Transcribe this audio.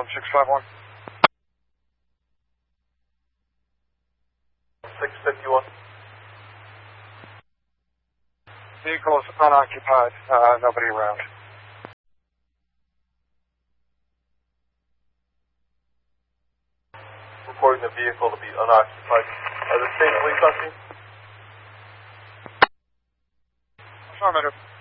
651. 651. Vehicle is unoccupied, nobody around. Reporting the vehicle to be unoccupied. The state police on scene? Affirmative.